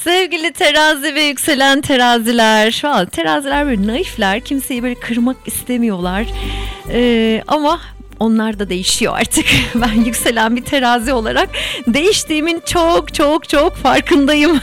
Sevgili terazi ve yükselen teraziler. Şu an teraziler böyle naifler. Kimseyi böyle kırmak istemiyorlar. Ama onlar da değişiyor artık. Ben yükselen bir terazi olarak değiştiğimin çok çok çok farkındayım.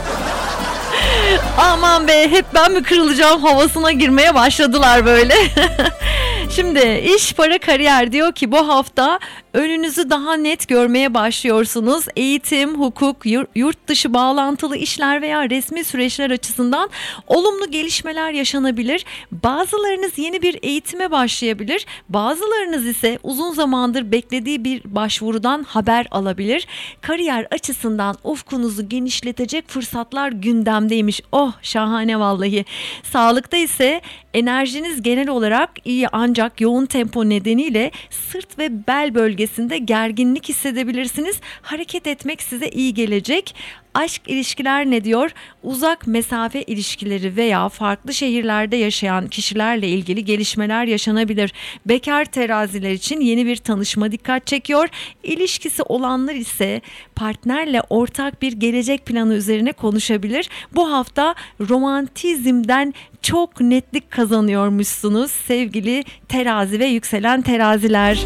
Aman be, hep ben mi kırılacağım havasına girmeye başladılar böyle. Şimdi iş, para, kariyer diyor ki bu hafta önünüzü daha net görmeye başlıyorsunuz. Eğitim, hukuk, yurt dışı bağlantılı işler veya resmi süreçler açısından olumlu gelişmeler yaşanabilir. Bazılarınız yeni bir eğitime başlayabilir. Bazılarınız ise uzun zamandır beklediği bir başvurudan haber alabilir. Kariyer açısından ufkunuzu genişletecek fırsatlar gündemdeymiş. Oh, şahane vallahi. Sağlıkta ise enerjiniz genel olarak iyi, ancak yoğun tempo nedeniyle sırt ve bel bölgesinde gerginlik hissedebilirsiniz. Hareket etmek size iyi gelecek. Aşk, ilişkiler ne diyor? Uzak mesafe ilişkileri veya farklı şehirlerde yaşayan kişilerle ilgili gelişmeler yaşanabilir. Bekar teraziler için yeni bir tanışma dikkat çekiyor. İlişkisi olanlar ise partnerle ortak bir gelecek planı üzerine konuşabilir. Bu hafta romantizmden çok netlik kazanıyormuşsunuz sevgili terazi ve yükselen teraziler.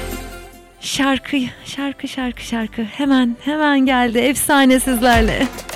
Şarkı hemen geldi, efsane sizlerle.